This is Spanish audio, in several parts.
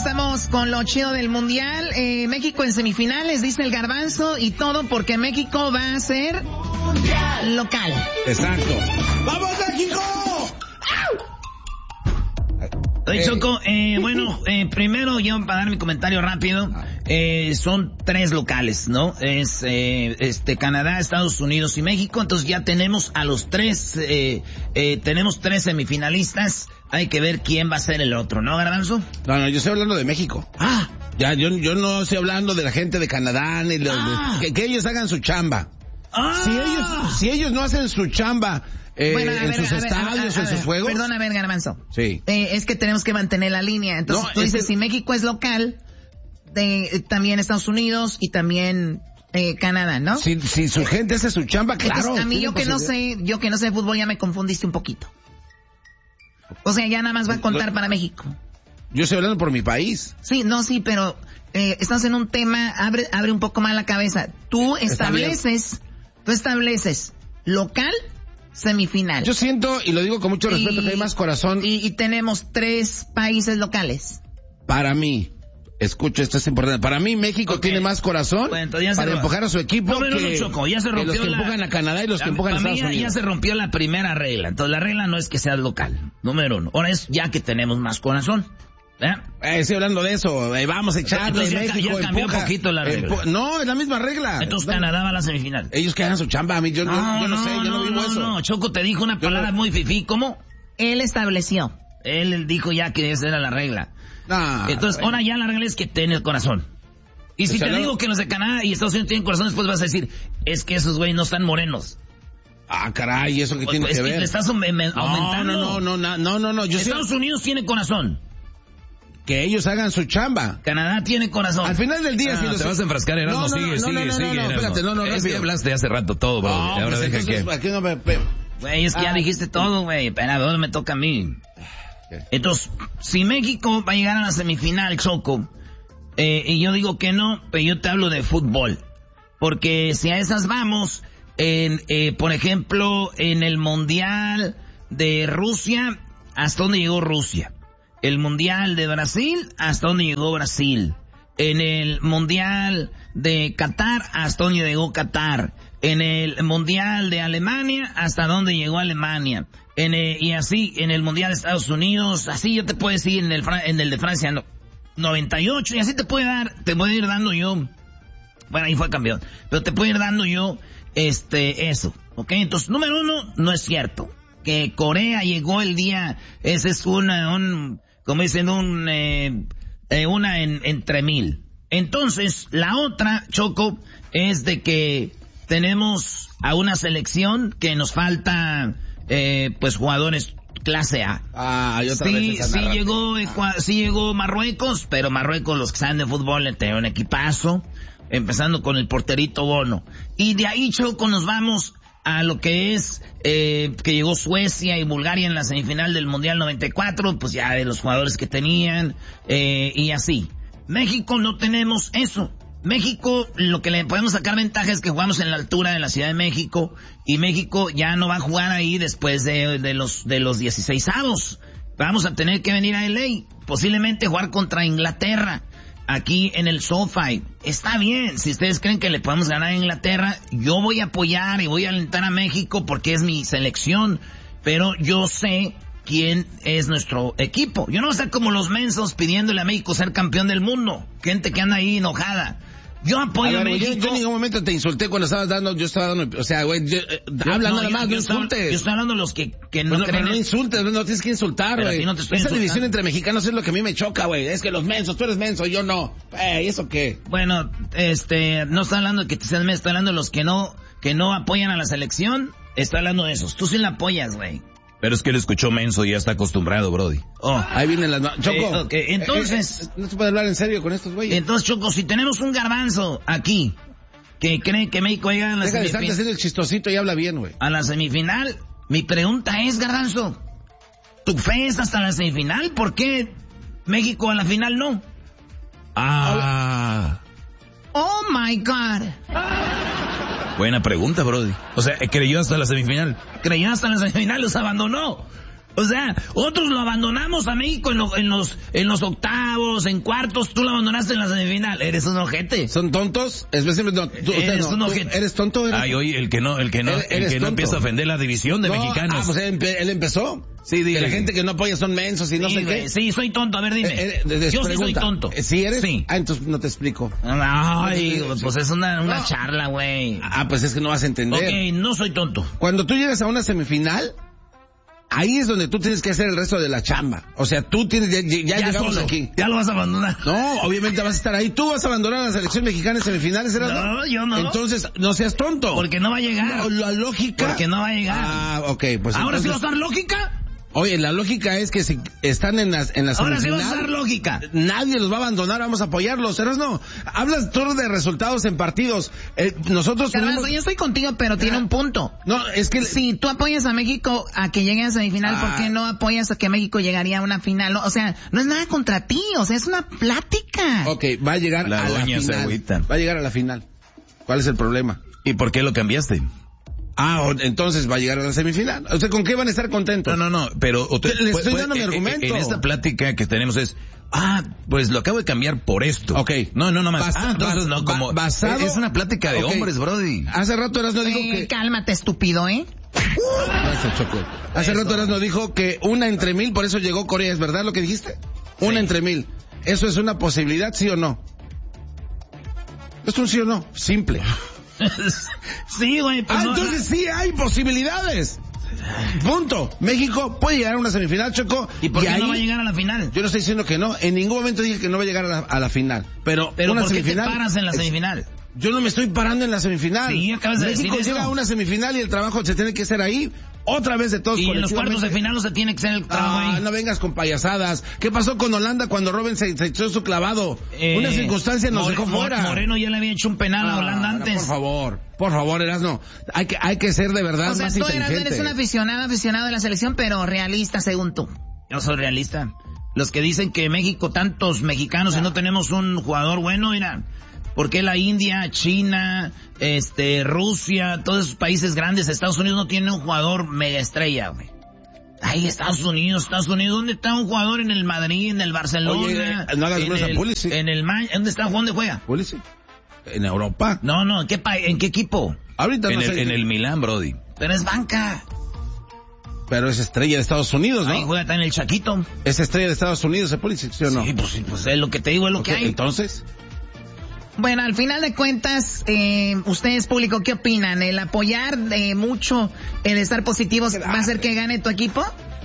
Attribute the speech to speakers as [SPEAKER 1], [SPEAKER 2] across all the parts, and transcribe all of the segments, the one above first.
[SPEAKER 1] estamos con lo chido del Mundial. México en semifinales, dice el Garbanzo, y todo porque México va a ser local.
[SPEAKER 2] Exacto. ¡Vamos, México!
[SPEAKER 3] Oye, Choco, primero yo para dar mi comentario rápido, son 3 locales, ¿no? Es Canadá, Estados Unidos y México, entonces ya tenemos a los 3, tenemos 3 semifinalistas, hay que ver quién va a ser el otro, ¿no, Garbanzo?
[SPEAKER 2] No, yo estoy hablando de México. Ya, yo no estoy hablando de la gente de Canadá, ni que ellos hagan su chamba. Si ellos no hacen su chamba, en sus estadios, en sus juegos.
[SPEAKER 1] Perdón, a ver, Garbanzo.
[SPEAKER 2] Sí.
[SPEAKER 1] Es que tenemos que mantener la línea. Entonces tú dices, si México es local, también Estados Unidos y también Canadá, ¿no?
[SPEAKER 2] Si su gente hace su chamba, claro.
[SPEAKER 1] Entonces, a mí yo que no sé de fútbol ya me confundiste un poquito. O sea, ya nada más va a contar para México.
[SPEAKER 2] Yo estoy hablando por mi país.
[SPEAKER 1] Sí, pero estás en un tema, abre un poco más la cabeza. Tú estableces local, semifinal.
[SPEAKER 2] Yo siento, y lo digo con mucho respeto, que hay más corazón.
[SPEAKER 1] Y tenemos 3 países locales.
[SPEAKER 2] Para mí, escucha, esto es importante. Para mí, México tiene más corazón para empujar a su equipo
[SPEAKER 3] Choco, ya se rompió
[SPEAKER 2] los que empujan a Canadá y los que empujan a Estados Unidos.
[SPEAKER 3] Ya se rompió la primera regla. Entonces, la regla no es que seas local, número 1. Ahora es ya que tenemos más corazón.
[SPEAKER 2] Estoy hablando de eso. Vamos a echarle. México
[SPEAKER 3] ya cambió un poquito la regla.
[SPEAKER 2] No, es la misma regla.
[SPEAKER 3] Entonces Canadá va a la semifinal.
[SPEAKER 2] Ellos que hagan su chamba. A mí yo no sé, yo no vivo eso.
[SPEAKER 3] No, Choco te dijo una palabra muy fifí. ¿Cómo?
[SPEAKER 1] Él estableció.
[SPEAKER 3] Él dijo ya que esa era la regla. Entonces ahora ya la regla es que tiene corazón. Y si te digo que los de Canadá y Estados Unidos tienen corazón, después vas a decir, es que esos güeyes no están morenos.
[SPEAKER 2] Caray, ¿eso qué tiene que ver?
[SPEAKER 3] Le estás aumentando.
[SPEAKER 2] No.
[SPEAKER 3] Estados Unidos tiene corazón.
[SPEAKER 2] Que ellos hagan su chamba.
[SPEAKER 3] Canadá tiene corazón.
[SPEAKER 2] Al final del día,
[SPEAKER 4] te vas a enfrascar, Erasmo. Sigue.
[SPEAKER 2] Espérate,
[SPEAKER 4] Es que hablaste hace rato todo, bro. Ahora deja que...
[SPEAKER 3] Güey, es que ya dijiste todo, güey. Espera, ahora me toca a mí. Entonces, si México va a llegar a la semifinal, Choco, y yo digo que no, pero yo te hablo de fútbol. Porque si a esas vamos, por ejemplo, en el Mundial de Rusia, ¿hasta dónde llegó Rusia? El Mundial de Brasil, ¿hasta dónde llegó Brasil? En el Mundial de Qatar, ¿hasta dónde llegó Qatar? En el Mundial de Alemania, ¿hasta dónde llegó Alemania? Y así, en el Mundial de Estados Unidos, así yo te puedo decir, en el de Francia, 98, y así te puedo ir dando yo, bueno, ahí fue campeón, pero te puedo ir dando yo, eso, ¿ok? Entonces, número 1, no es cierto. Que Corea llegó el día, ese es como dicen, una entre 1000. Entonces, la otra, Choco, es de que tenemos a una selección que nos falta, pues, jugadores clase A. Sí llegó Marruecos, pero Marruecos, los que saben de fútbol, tienen un equipazo, empezando con el porterito Bono. Y de ahí, Choco, nos vamos a lo que es que llegó Suecia y Bulgaria en la semifinal del Mundial 94, pues ya de los jugadores que tenían, y así. México no tenemos eso. México, lo que le podemos sacar ventaja es que jugamos en la altura de la Ciudad de México, y México ya no va a jugar ahí después de los 16avos. Vamos a tener que venir a LA, posiblemente jugar contra Inglaterra. Aquí en el SoFi. Está bien, si ustedes creen que le podemos ganar a Inglaterra, yo voy a apoyar y voy a alentar a México porque es mi selección, pero yo sé quién es nuestro equipo. Yo no voy a ser como los mensos pidiéndole a México ser campeón del mundo, gente que anda ahí enojada. Yo apoyo a México.
[SPEAKER 2] Yo en ningún momento te insulté cuando estabas dando, yo estaba dando, o sea, güey, habla nada más, no insultes.
[SPEAKER 3] Yo estoy hablando de los que no creen.
[SPEAKER 2] No insultes, no tienes que insultar, güey. Esa división entre mexicanos es lo que a mí me choca, güey. Es que los mensos, tú eres menso, yo no. ¿Eso qué?
[SPEAKER 3] Bueno, no estoy hablando de que te seas menso, estoy hablando de los que no apoyan a la selección. Estoy hablando de esos. Tú sí la apoyas, güey.
[SPEAKER 4] Pero es que él escuchó menso y ya está acostumbrado, brody.
[SPEAKER 2] Ahí vienen las... Choco.
[SPEAKER 3] Entonces...
[SPEAKER 2] no se puede hablar en serio con estos güeyes.
[SPEAKER 3] Entonces, Choco, si tenemos un garbanzo aquí que cree que México llega a la semifinal...
[SPEAKER 2] Deja de estar haciendo el chistosito y habla bien, güey.
[SPEAKER 3] A la semifinal, mi pregunta es, garbanzo, ¿tu fe es hasta la semifinal? ¿Por qué México a la final no?
[SPEAKER 1] Oh my God.
[SPEAKER 4] Buena pregunta, brody. O sea, creyó hasta la semifinal.
[SPEAKER 3] Creyó hasta la semifinal, los abandonó. O sea, otros lo abandonamos a México en los octavos, en cuartos, tú lo abandonaste en la semifinal. Eres un ojete.
[SPEAKER 2] ¿Son tontos?
[SPEAKER 3] Eres un ojete.
[SPEAKER 2] ¿Eres tonto?
[SPEAKER 4] Ay, oye, el que no empieza a ofender la división de mexicanos.
[SPEAKER 2] Pues él empezó.
[SPEAKER 4] Sí, dile.
[SPEAKER 2] La gente que no apoya son mensos y no sé qué.
[SPEAKER 3] Sí, soy tonto, a ver, dime. Yo sí soy tonto.
[SPEAKER 2] ¿Sí eres?
[SPEAKER 3] Sí.
[SPEAKER 2] Entonces no te explico.
[SPEAKER 3] Ay, pues es una charla, güey.
[SPEAKER 2] Pues es que no vas a entender.
[SPEAKER 3] Ok, no soy tonto.
[SPEAKER 2] Cuando tú llegas a una semifinal, ahí es donde tú tienes que hacer el resto de la chamba. O sea, tú tienes, ya llegamos solo, aquí.
[SPEAKER 3] Ya lo vas a abandonar.
[SPEAKER 2] No, obviamente vas a estar ahí. Tú vas a abandonar a la selección mexicana en semifinales, ¿verdad?
[SPEAKER 3] No, yo no.
[SPEAKER 2] Entonces, no seas tonto.
[SPEAKER 3] Porque no va a llegar.
[SPEAKER 2] La lógica.
[SPEAKER 3] Porque no va a llegar.
[SPEAKER 2] Ok, pues
[SPEAKER 3] ¿ahora
[SPEAKER 2] entonces,
[SPEAKER 3] sí vas a dar lógica?
[SPEAKER 2] Oye, la lógica es que si están en la semifinal,
[SPEAKER 3] ahora sí vas a dar lógica.
[SPEAKER 2] Nadie los va a abandonar, vamos a apoyarlos. ¿Eres no? Hablas tú de resultados en partidos. Nosotros
[SPEAKER 1] Carlos, yo estoy contigo, pero tiene un punto.
[SPEAKER 2] No, es que
[SPEAKER 1] si tú apoyas a México a que llegue a semifinal, ¿por qué no apoyas a que México llegaría a una final? O sea, no es nada contra ti, o sea, es una plática.
[SPEAKER 2] Ok, va a llegar a la final. Va a llegar a la final. ¿Cuál es el problema?
[SPEAKER 4] ¿Y por qué lo cambiaste?
[SPEAKER 2] Entonces va a llegar a la semifinal. ¿Usted con qué van a estar contentos?
[SPEAKER 4] No, pero
[SPEAKER 2] le estoy dando mi argumento.
[SPEAKER 4] En esta plática que tenemos es, pues lo acabo de cambiar por esto.
[SPEAKER 2] Ok.
[SPEAKER 4] No más. Entonces no, como
[SPEAKER 2] basado,
[SPEAKER 4] es una plática de hombres, brody.
[SPEAKER 2] Hace rato Erasmo dijo que...
[SPEAKER 1] Cálmate, estúpido,
[SPEAKER 2] Hace rato Erasmo dijo que 1 entre 1000, por eso llegó Corea, ¿es verdad lo que dijiste? 1 entre 1000. ¿Eso es una posibilidad, sí o no? Es un sí o no, simple.
[SPEAKER 3] Sí, güey. Pues
[SPEAKER 2] entonces sí hay posibilidades. Punto. México puede llegar a una semifinal, Choco.
[SPEAKER 3] ¿Y por qué no va a llegar a la final?
[SPEAKER 2] Yo no estoy diciendo que no. En ningún momento dije que no va a llegar a la final. Pero
[SPEAKER 3] una ¿por qué te paras en la semifinal?
[SPEAKER 2] Yo no me estoy parando en la semifinal.
[SPEAKER 3] Sí, acabas de decir eso.
[SPEAKER 2] México llega a una semifinal y el trabajo se tiene que hacer ahí. Otra vez de todos.
[SPEAKER 3] Y en los cuartos de final no se tiene que hacer el trabajo ahí.
[SPEAKER 2] No vengas con payasadas. ¿Qué pasó con Holanda cuando Robben se echó su clavado? Una circunstancia nos dejó fuera.
[SPEAKER 3] Moreno ya le había hecho un penal a Holanda antes.
[SPEAKER 2] Por favor, Erasmo. Hay que ser de verdad más inteligente.
[SPEAKER 1] Tú eres un aficionado de la selección, pero realista según tú.
[SPEAKER 3] Yo soy realista. Los que dicen que México, tantos mexicanos y no tenemos un jugador bueno, mira. Porque la India, China, Rusia, todos esos países grandes, Estados Unidos no tiene un jugador mega estrella, güey. Ay, Estados Unidos, ¿dónde está un jugador en el Madrid, en el Barcelona?
[SPEAKER 2] Oye, no hagas menos a Pulisic.
[SPEAKER 3] ¿Dónde está? ¿Dónde juega?
[SPEAKER 2] Pulisic. En Europa.
[SPEAKER 3] No, ¿en qué equipo?
[SPEAKER 2] Ahorita no
[SPEAKER 4] sé. En el Milán, brody.
[SPEAKER 3] Pero es banca.
[SPEAKER 2] Pero es estrella de Estados Unidos, ¿no?
[SPEAKER 3] Ahí juega en el Chaquito.
[SPEAKER 2] Es estrella de Estados Unidos, ¿es Pulisic, sí o no?
[SPEAKER 3] Sí, pues es lo que te digo, es lo que hay.
[SPEAKER 2] Entonces...
[SPEAKER 1] Bueno, al final de cuentas, ustedes, público, ¿qué opinan? ¿El apoyar mucho, el estar positivos, va a hacer que gane tu equipo?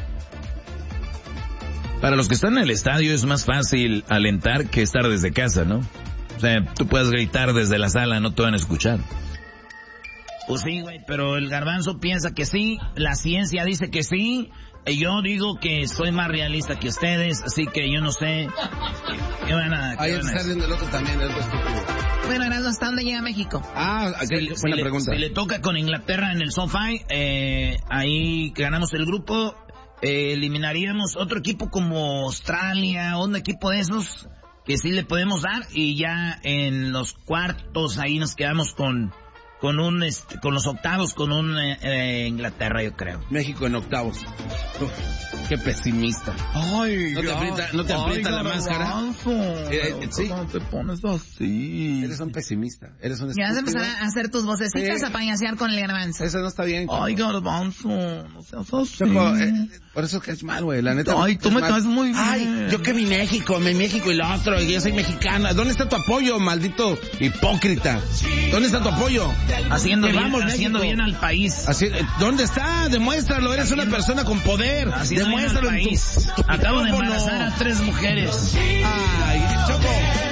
[SPEAKER 4] Para los que están en el estadio es más fácil alentar que estar desde casa, ¿no? O sea, tú puedes gritar desde la sala, no te van a escuchar.
[SPEAKER 3] Pues sí, güey, pero el garbanzo piensa que sí, la ciencia dice que sí, y yo digo que soy más realista que ustedes, así que yo no sé qué van a...
[SPEAKER 2] Ahí está viendo el otro también, el otro estúpido.
[SPEAKER 1] Bueno, Erasmo, ¿hasta dónde llega México?
[SPEAKER 2] Buena pregunta.
[SPEAKER 3] Si le toca con Inglaterra en el SoFi, ahí ganamos el grupo, eliminaríamos otro equipo como Australia, un equipo de esos que sí le podemos dar, y ya en los cuartos ahí nos quedamos con los octavos, con Inglaterra, yo creo.
[SPEAKER 2] México en octavos. Uf, qué pesimista.
[SPEAKER 3] Ay,
[SPEAKER 2] ¿No te aprieta la máscara?
[SPEAKER 3] Sí. ¿Cómo te pones así?
[SPEAKER 2] Eres un pesimista. Eres un
[SPEAKER 1] ya vas a empezar a hacer tus vocecitas a payasear con el garbanzo.
[SPEAKER 2] Eso no está bien.
[SPEAKER 3] Ay, garbanzo, no seas así.
[SPEAKER 2] Choco, por eso caes mal, güey, la neta.
[SPEAKER 3] Ay, tú me caes muy bien.
[SPEAKER 2] Ay, yo que mi México y lo otro, y yo soy mexicana. ¿Dónde está tu apoyo, maldito hipócrita? ¿Dónde está tu apoyo?
[SPEAKER 3] Haciendo bien al país.
[SPEAKER 2] ¿Dónde está? Demuéstralo, eres una persona con poder. Demuéstralo en
[SPEAKER 3] país. Acabo de embarazar a 3 mujeres.
[SPEAKER 2] Ay, Choco.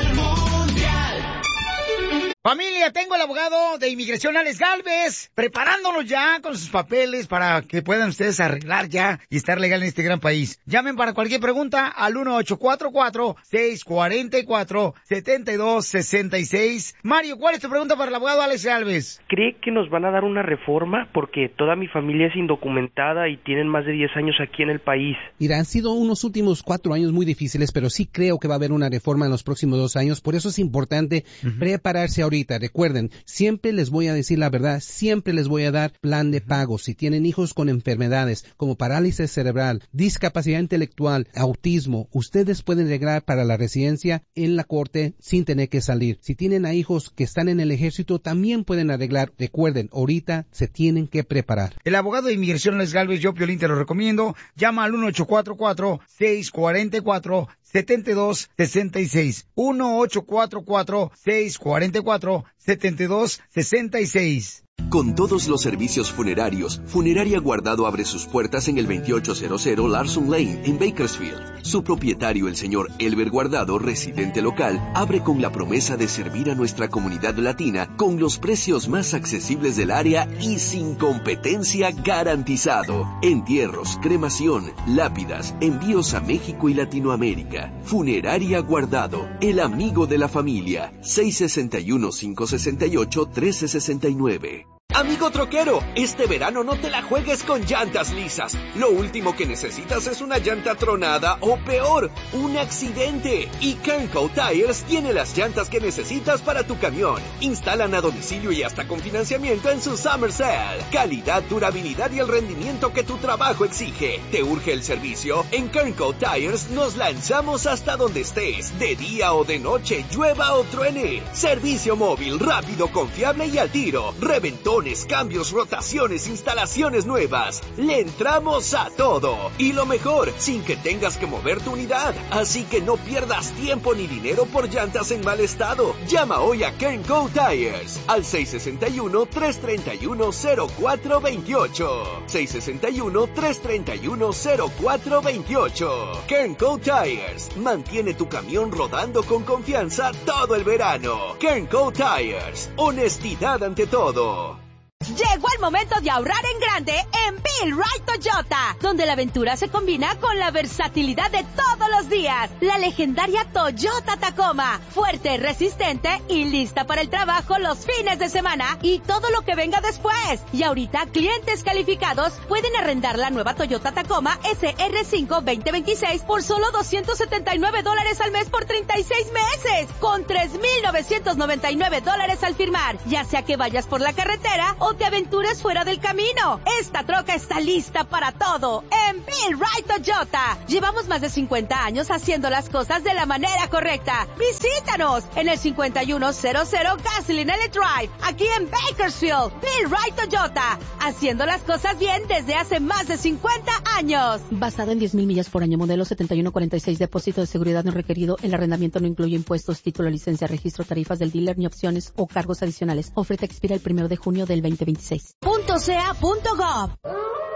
[SPEAKER 5] Familia, tengo el abogado de inmigración, Alex Gálvez, preparándonos ya con sus papeles para que puedan ustedes arreglar ya y estar legal en este gran país. Llamen para cualquier pregunta al 1844-644-7266. Mario, ¿cuál es tu pregunta para el abogado Alex Gálvez?
[SPEAKER 6] ¿Cree que nos van a dar una reforma? Porque toda mi familia es indocumentada y tienen más de 10 años aquí en el país.
[SPEAKER 7] Mira, han sido unos últimos 4 años muy difíciles, pero sí creo que va a haber una reforma en los próximos 2 años. Por eso es importante prepararse ahorita ahorita, recuerden, siempre les voy a decir la verdad, siempre les voy a dar plan de pago. Si tienen hijos con enfermedades como parálisis cerebral, discapacidad intelectual, autismo, ustedes pueden arreglar para la residencia en la corte sin tener que salir. Si tienen a hijos que están en el ejército, también pueden arreglar. Recuerden, ahorita se tienen que preparar.
[SPEAKER 5] El abogado de inmigración Alex Galvez, yo Piolín te lo recomiendo. Llama al 1-844-644-7266. 1-844-644-7266.
[SPEAKER 8] Con todos los servicios funerarios, Funeraria Guardado abre sus puertas en el 2800 Larson Lane, en Bakersfield. Su propietario, el señor Elber Guardado, residente local, abre con la promesa de servir a nuestra comunidad latina con los precios más accesibles del área y sin competencia garantizado. Entierros, cremación, lápidas, envíos a México y Latinoamérica. Funeraria Guardado, el amigo de la familia. 661-568-1369. Amigo troquero, este verano no te la juegues con llantas lisas. Lo último que necesitas es una llanta tronada o peor, un accidente. Y Kernco Tires tiene las llantas que necesitas para tu camión. Instalan a domicilio y hasta con financiamiento en su Summer Sale. Calidad, durabilidad y el rendimiento que tu trabajo exige. ¿Te urge el servicio? En Kernco Tires nos lanzamos hasta donde estés, de día o de noche, llueva o truene. Servicio móvil, rápido, confiable y al tiro. Reventón, cambios, rotaciones, instalaciones nuevas. Le entramos a todo. Y lo mejor, sin que tengas que mover tu unidad. Así que no pierdas tiempo ni dinero por llantas en mal estado. Llama hoy a Kernco Tires al 661-331-0428. 661-331-0428. Kernco Tires. Mantiene tu camión rodando con confianza todo el verano. Kernco Tires. Honestidad ante todo.
[SPEAKER 9] Llegó el momento de ahorrar en grande en Bill Wright Toyota, donde la aventura se combina con la versatilidad de todos los días. La legendaria Toyota Tacoma, fuerte, resistente y lista para el trabajo los fines de semana y todo lo que venga después. Y ahorita clientes calificados pueden arrendar la nueva Toyota Tacoma SR5 2026 por solo $279 al mes por 36 meses, con $3,999 al firmar, ya sea que vayas por la carretera o te aventures fuera del camino. Esta troca está lista para todo en Bill Wright Toyota. Llevamos más de 50 años haciendo las cosas de la manera correcta. Visítanos en el 5100 Gasoline Alley Drive, aquí en Bakersfield. Bill Wright Toyota, haciendo las cosas bien desde hace más de 50 años.
[SPEAKER 10] Basado en 10,000 millas por año, modelo 7146, depósito de seguridad no requerido. El arrendamiento no incluye impuestos, título, licencia, registro, tarifas del dealer, ni opciones o cargos adicionales. Oferta expira el 1 de junio del 2026.
[SPEAKER 9] .ca.gov